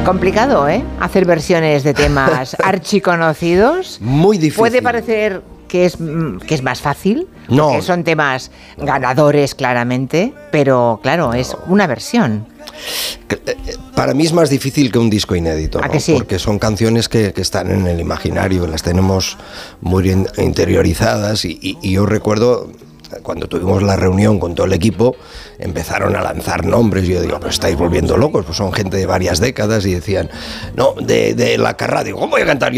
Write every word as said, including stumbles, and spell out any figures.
Complicado, ¿eh? Hacer versiones de temas archiconocidos. Muy difícil. Puede parecer que es, que es más fácil, no. porque son temas ganadores claramente, pero claro, no. es una versión. Para mí es más difícil que un disco inédito, ¿A ¿no? que sí? Porque son canciones que, que están en el imaginario, las tenemos muy interiorizadas y, y, y yo recuerdo... Cuando tuvimos la reunión con todo el equipo, empezaron a lanzar nombres. Yo digo, pues estáis volviendo locos, pues son gente de varias décadas. Y decían, no, de, de la Carrá. Digo, ¿cómo voy a cantar yo